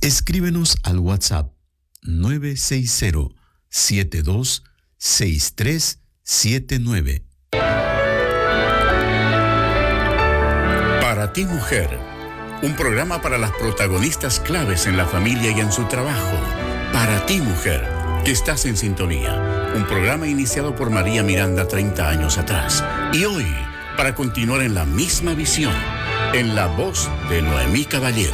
Escríbenos al WhatsApp 960-726379. Para ti, mujer, un programa para las protagonistas claves en la familia y en su trabajo. Para ti, mujer, que estás en sintonía. Un programa iniciado por María Miranda 30 años atrás. Y hoy, para continuar en la misma visión, en la voz de Noemí Caballero.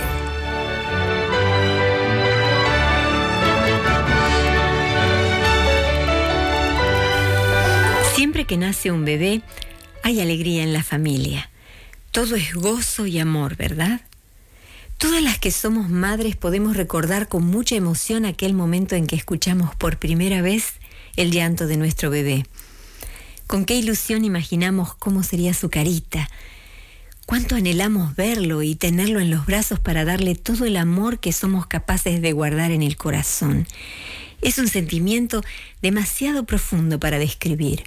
Siempre que nace un bebé, hay alegría en la familia. Todo es gozo y amor, ¿verdad? Todas las que somos madres podemos recordar con mucha emoción aquel momento en que escuchamos por primera vez el llanto de nuestro bebé. Con qué ilusión imaginamos cómo sería su carita. Cuánto anhelamos verlo y tenerlo en los brazos para darle todo el amor que somos capaces de guardar en el corazón. Es un sentimiento demasiado profundo para describir.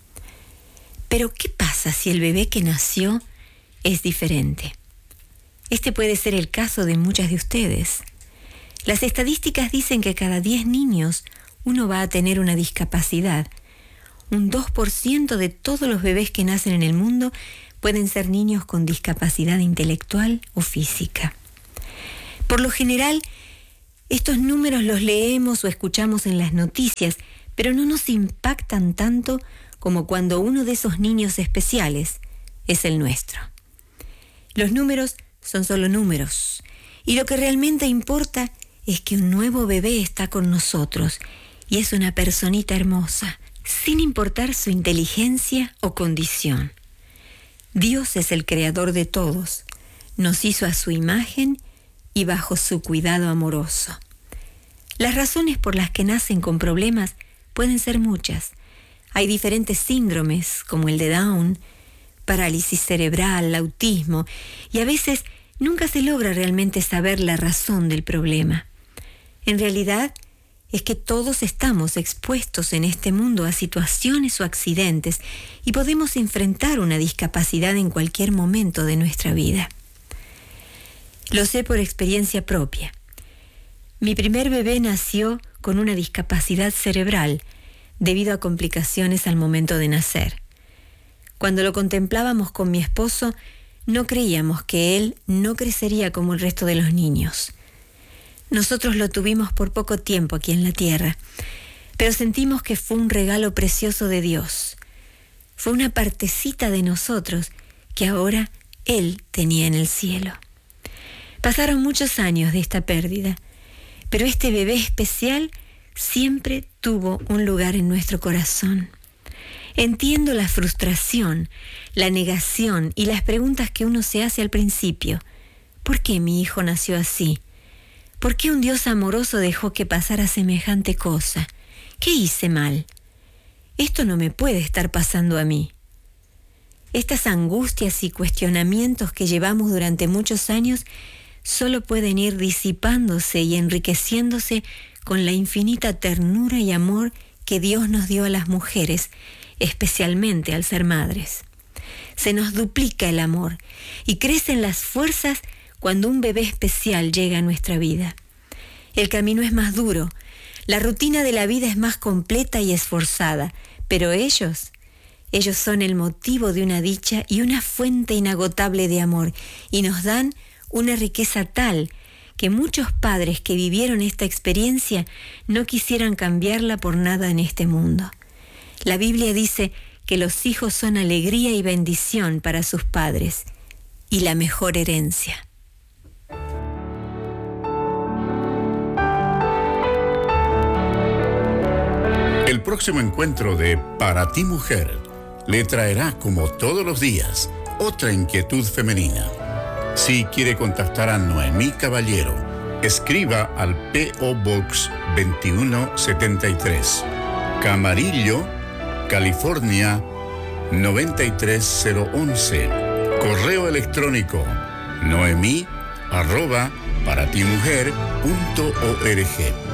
Pero, ¿qué pasa si el bebé que nació es diferente? Este puede ser el caso de muchas de ustedes. Las estadísticas dicen que cada 10 niños uno va a tener una discapacidad. Un 2% de todos los bebés que nacen en el mundo pueden ser niños con discapacidad intelectual o física. Por lo general, estos números los leemos o escuchamos en las noticias, pero no nos impactan tanto como cuando uno de esos niños especiales es el nuestro. Los números son solo números, y lo que realmente importa es que un nuevo bebé está con nosotros, y es una personita hermosa, sin importar su inteligencia o condición. Dios es el creador de todos, nos hizo a su imagen y bajo su cuidado amoroso. Las razones por las que nacen con problemas pueden ser muchas. Hay diferentes síndromes, como el de Down, parálisis cerebral, autismo, y a veces nunca se logra realmente saber la razón del problema. En realidad, es que todos estamos expuestos en este mundo a situaciones o accidentes y podemos enfrentar una discapacidad en cualquier momento de nuestra vida. Lo sé por experiencia propia. Mi primer bebé nació con una discapacidad cerebral debido a complicaciones al momento de nacer. Cuando lo contemplábamos con mi esposo, no creíamos que él no crecería como el resto de los niños. Nosotros lo tuvimos por poco tiempo aquí en la tierra, pero sentimos que fue un regalo precioso de Dios. Fue una partecita de nosotros que ahora Él tenía en el cielo. Pasaron muchos años de esta pérdida, pero este bebé especial siempre tuvo un lugar en nuestro corazón. Entiendo la frustración, la negación y las preguntas que uno se hace al principio. ¿Por qué mi hijo nació así? ¿Por qué un Dios amoroso dejó que pasara semejante cosa? ¿Qué hice mal? Esto no me puede estar pasando a mí. Estas angustias y cuestionamientos que llevamos durante muchos años solo pueden ir disipándose y enriqueciéndose con la infinita ternura y amor que Dios nos dio a las mujeres, especialmente al ser madres. Se nos duplica el amor y crecen las fuerzas cuando un bebé especial llega a nuestra vida. El camino es más duro, la rutina de la vida es más completa y esforzada, pero ellos son el motivo de una dicha y una fuente inagotable de amor, y nos dan una riqueza tal que muchos padres que vivieron esta experiencia no quisieran cambiarla por nada en este mundo. La Biblia dice que los hijos son alegría y bendición para sus padres y la mejor herencia. El próximo encuentro de Para ti, mujer, le traerá, como todos los días, otra inquietud femenina. Si quiere contactar a Noemí Caballero, escriba al P.O. Box 2173, Camarillo, California 93011. Correo electrónico noemi@paratimujer.org.